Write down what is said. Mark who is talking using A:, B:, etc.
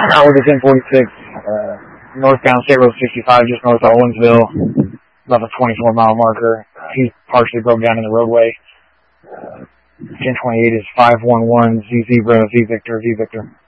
A: Howard is 1046, northbound State Road 65, just north of Owensville, about the 24-mile marker. He partially broke down in the roadway. 1028 is 511 Z Zebra, V Victor, V Victor.